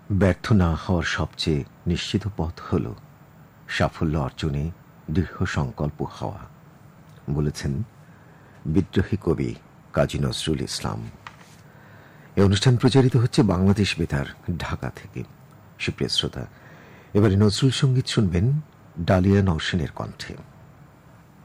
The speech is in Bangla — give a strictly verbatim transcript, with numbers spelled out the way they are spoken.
ব্যর্থ না হওয়ার সবচেয়ে নিশ্চিত পথ হল সাফল্য অর্জনে দৃঢ় সংকল্প হওয়া, বলেছেন বিদ্রোহী কবি কাজী নজরুল ইসলাম। এই অনুষ্ঠান প্রচারিত হচ্ছে বাংলাদেশ বেতার ঢাকা থেকে। সুপ্রিয় শ্রোতা, এবারে নজরুল সঙ্গীত শুনবেন ডালিয়া নওশিনের কণ্ঠে।